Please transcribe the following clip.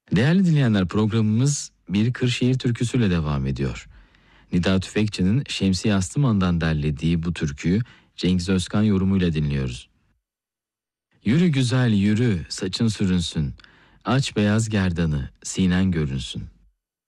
Değerli dinleyenler, programımız bir Kırşehir türküsüyle devam ediyor. Nida Tüfekçi'nin Şemsiye Astıman'dan derlediği bu türküyü Cengiz Özkan yorumuyla dinliyoruz. Yürü güzel yürü, saçın sürünsün, aç beyaz gerdanı, sinen görünsün.